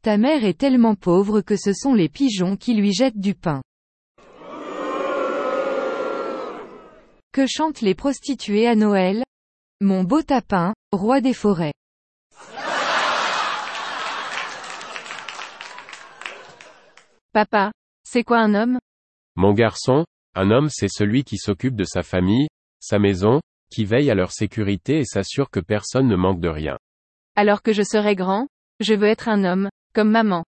Ta mère est tellement pauvre que ce sont les pigeons qui lui jettent du pain. Que chantent les prostituées à Noël? Mon beau tapin, roi des forêts. Papa, c'est quoi un homme? Mon garçon, un homme c'est celui qui s'occupe de sa famille, sa maison, qui veille à leur sécurité et s'assure que personne ne manque de rien. Alors que je serai grand, je veux être un homme, comme maman.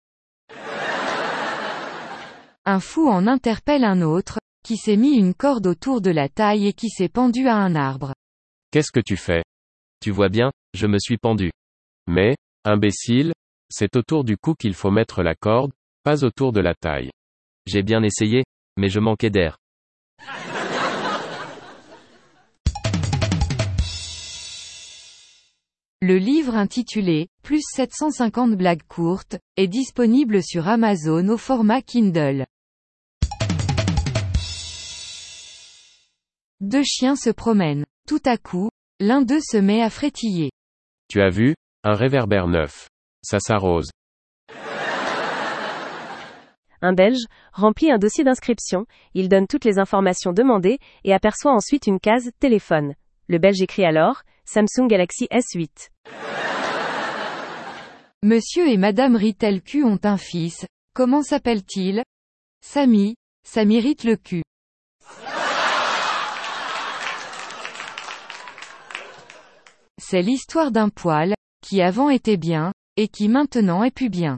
Un fou en interpelle un autre, qui s'est mis une corde autour de la taille et qui s'est pendu à un arbre. Qu'est-ce que tu fais? Tu vois bien, je me suis pendu. Mais, imbécile, c'est autour du cou qu'il faut mettre la corde, pas autour de la taille. J'ai bien essayé, mais je manquais d'air. Le livre intitulé « Plus 750 blagues courtes » est disponible sur Amazon au format Kindle. Deux chiens se promènent. Tout à coup, l'un d'eux se met à frétiller. Tu as vu? Un réverbère neuf. Ça s'arrose. Un Belge remplit un dossier d'inscription, il donne toutes les informations demandées et aperçoit ensuite une case « Téléphone ». Le Belge écrit alors « Samsung Galaxy S8 ». Monsieur et Madame Ritelcu ont un fils. Comment s'appelle-t-il? Samy. Ça m'irrite le cul. C'est l'histoire d'un poil, qui avant était bien, et qui maintenant est plus bien.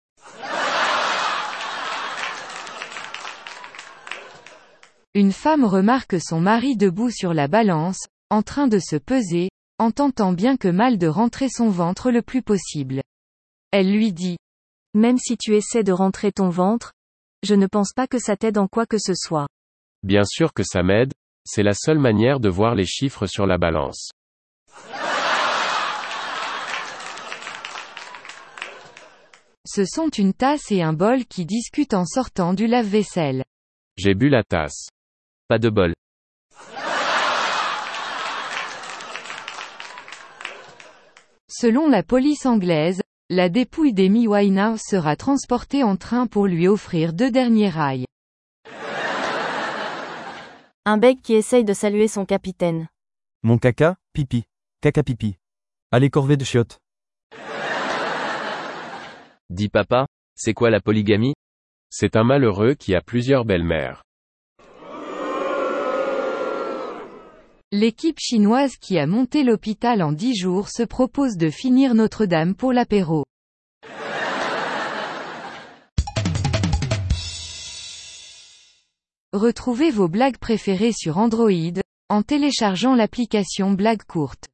Une femme remarque son mari debout sur la balance, en train de se peser, en tentant bien que mal de rentrer son ventre le plus possible. Elle lui dit: Même si tu essaies de rentrer ton ventre, je ne pense pas que ça t'aide en quoi que ce soit. Bien sûr que ça m'aide, c'est la seule manière de voir les chiffres sur la balance. Ce sont une tasse et un bol qui discutent en sortant du lave-vaisselle. J'ai bu la tasse. Pas de bol. Selon la police anglaise, la dépouille d'Amy Winehouse sera transportée en train pour lui offrir 2 derniers rails. Un bec qui essaye de saluer son capitaine. Mon caca, pipi. Caca pipi. Allez corvée de chiottes. Dis papa, c'est quoi la polygamie? C'est un malheureux qui a plusieurs belles-mères. L'équipe chinoise qui a monté l'hôpital en 10 jours se propose de finir Notre-Dame pour l'apéro. Retrouvez vos blagues préférées sur Android, en téléchargeant l'application Blagues courtes.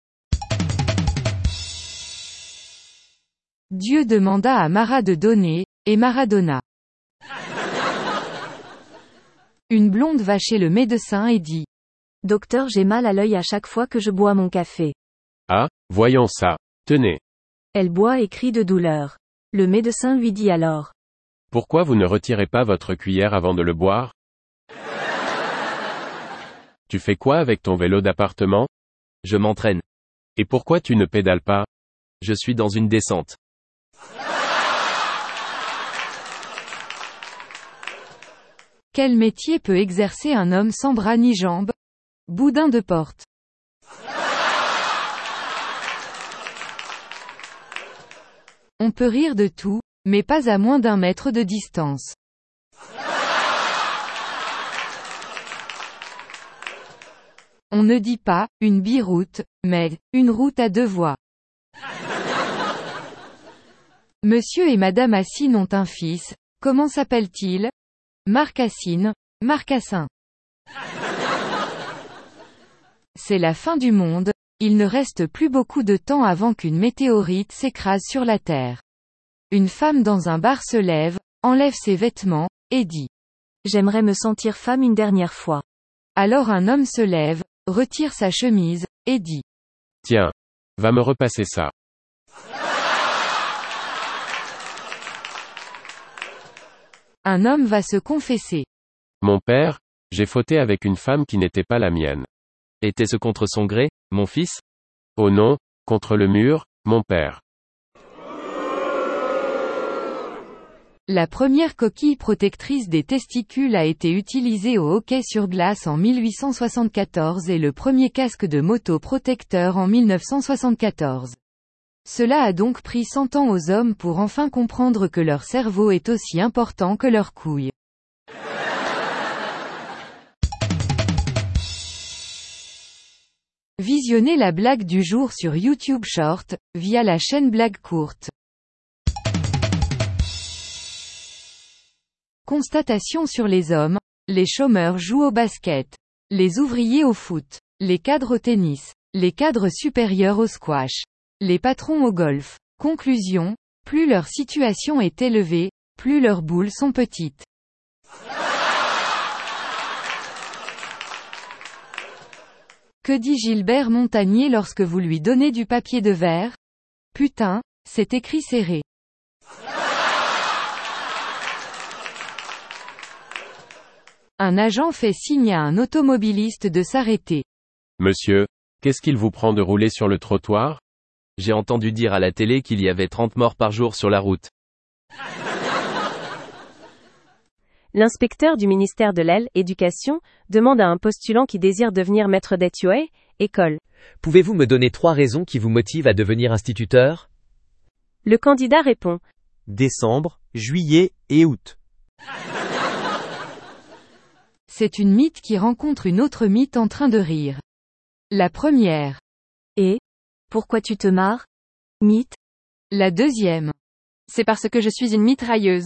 Dieu demanda à Mara de donner, et Mara donna. Une blonde va chez le médecin et dit: Docteur, j'ai mal à l'œil à chaque fois que je bois mon café. Ah, voyons ça. Tenez. Elle boit et crie de douleur. Le médecin lui dit alors: Pourquoi vous ne retirez pas votre cuillère avant de le boire? Tu fais quoi avec ton vélo d'appartement? Je m'entraîne. Et pourquoi tu ne pédales pas? Je suis dans une descente. Quel métier peut exercer un homme sans bras ni jambes? Boudin de porte. On peut rire de tout, mais pas à moins d'1 mètre de distance. On ne dit pas « une biroute », mais « une route à 2 voies ». Monsieur et Madame Assine ont un fils. Comment s'appelle-t-il? Marc Assine, Marcassin. C'est la fin du monde, il ne reste plus beaucoup de temps avant qu'une météorite s'écrase sur la Terre. Une femme dans un bar se lève, enlève ses vêtements, et dit: J'aimerais me sentir femme une dernière fois. Alors un homme se lève, retire sa chemise, et dit: Tiens. Va me repasser ça. Un homme va se confesser. Mon père, j'ai fauté avec une femme qui n'était pas la mienne. Était-ce contre son gré, mon fils? Oh non, contre le mur, mon père. La première coquille protectrice des testicules a été utilisée au hockey sur glace en 1874 et le premier casque de moto protecteur en 1974. Cela a donc pris 100 ans aux hommes pour enfin comprendre que leur cerveau est aussi important que leurs couilles. Visionnez la blague du jour sur YouTube Short, via la chaîne Blague Courte. Constatation sur les hommes, les chômeurs jouent au basket, les ouvriers au foot, les cadres au tennis, les cadres supérieurs au squash, les patrons au golf. Conclusion, plus leur situation est élevée, plus leurs boules sont petites. Que dit Gilbert Montagnier lorsque vous lui donnez du papier de verre? Putain, c'est écrit serré. Un agent fait signe à un automobiliste de s'arrêter. Monsieur, qu'est-ce qu'il vous prend de rouler sur le trottoir? J'ai entendu dire à la télé qu'il y avait 30 morts par jour sur la route. L'inspecteur du ministère de l'Éducation demande à un postulant qui désire devenir maître d'école, école. Pouvez-vous me donner 3 raisons qui vous motivent à devenir instituteur? Le candidat répond. Décembre, juillet et août. C'est une mythe qui rencontre une autre mythe en train de rire. La première. Et? Pourquoi tu te marres? Mythe. La deuxième. C'est parce que je suis une mitrailleuse.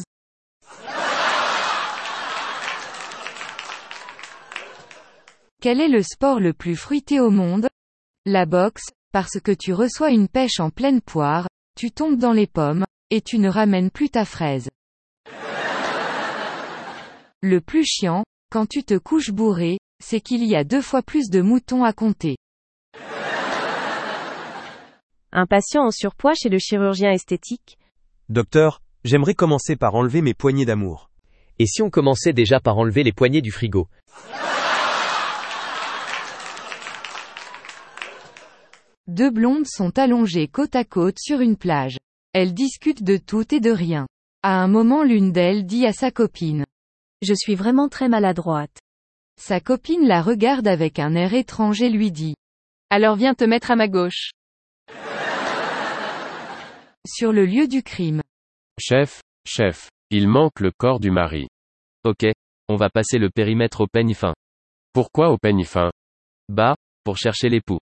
Quel est le sport le plus fruité au monde? La boxe, parce que tu reçois une pêche en pleine poire, tu tombes dans les pommes, et tu ne ramènes plus ta fraise. Le plus chiant, quand tu te couches bourré, c'est qu'il y a 2 fois plus de moutons à compter. Un patient en surpoids chez le chirurgien esthétique. Docteur, j'aimerais commencer par enlever mes poignées d'amour. Et si on commençait déjà par enlever les poignées du frigo? Deux blondes sont allongées côte à côte sur une plage. Elles discutent de tout et de rien. À un moment, l'une d'elles dit à sa copine. Je suis vraiment très maladroite. Sa copine la regarde avec un air étrange et lui dit. Alors viens te mettre à ma gauche. Sur le lieu du crime. Chef, il manque le corps du mari. Ok, on va passer le périmètre au peigne fin. Pourquoi au peigne fin? Bah, pour chercher l'époux.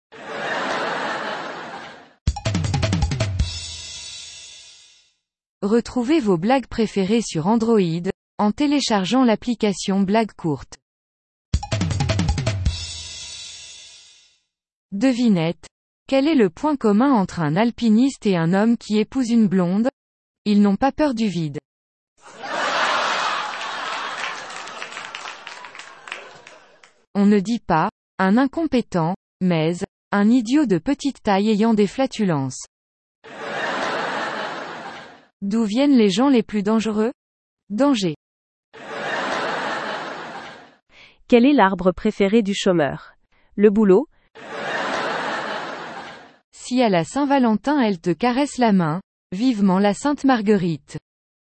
Retrouvez vos blagues préférées sur Android, en téléchargeant l'application Blague Courte. Devinette. Quel est le point commun entre un alpiniste et un homme qui épouse une blonde? Ils n'ont pas peur du vide. On ne dit pas, un incompétent, mais, un idiot de petite taille ayant des flatulences. D'où viennent les gens les plus dangereux? Danger. Quel est l'arbre préféré du chômeur? Le boulot. Si à la Saint-Valentin elle te caresse la main, vivement la Sainte Marguerite.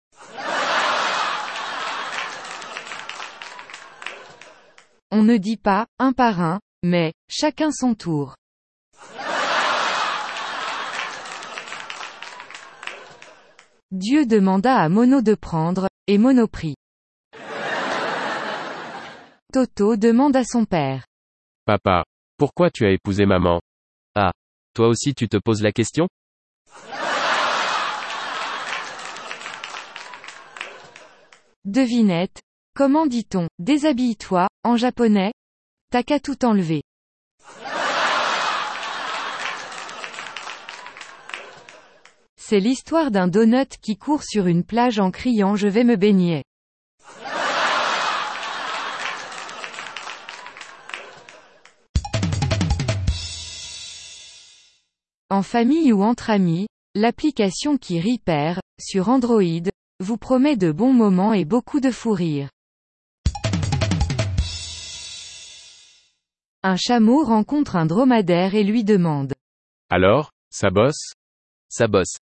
On ne dit pas, un par un, mais, chacun son tour. Dieu demanda à Mono de prendre, et Mono prit. Toto demande à son père. Papa, pourquoi tu as épousé maman? Ah, toi aussi tu te poses la question? Devinette. Comment dit-on, déshabille-toi, en japonais? T'as qu'à tout enlever. C'est l'histoire d'un donut qui court sur une plage en criant je vais me baigner. En famille ou entre amis, l'application qui rit perd, sur Android, vous promet de bons moments et beaucoup de fou rire. Un chameau rencontre un dromadaire et lui demande. Alors, ça bosse? Ça bosse.